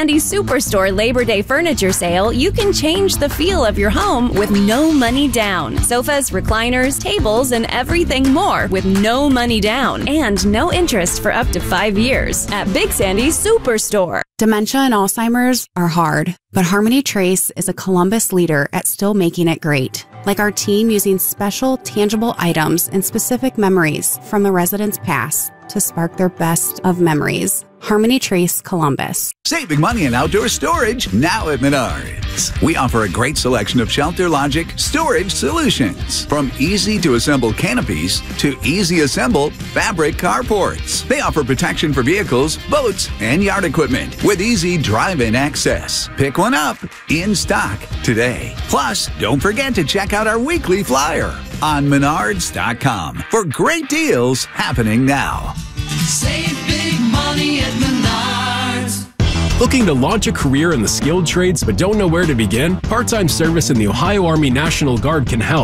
Sandy Superstore Labor Day furniture sale, you can change the feel of your home with no money down. Sofas, recliners, tables, and everything more with no money down and no interest for up to 5 years at Big Sandy Superstore. Dementia and Alzheimer's are hard, but Harmony Trace is a Columbus leader at still making it great. Like our team using special, tangible items and specific memories from the residents' past to spark their best of memories. Harmony Trace Columbus. Saving money in outdoor storage now at Menards. We offer a great selection of Shelter Logic storage solutions. From easy to assemble canopies to easy assemble fabric carports. They offer protection for vehicles, boats, and yard equipment with easy drive-in access. Pick one up in stock today. Plus, don't forget to check out our weekly flyer on Menards.com for great deals happening now. Save big money at Menards. Looking to launch a career in the skilled trades but don't know where to begin? Part-time service in the Ohio Army National Guard can help.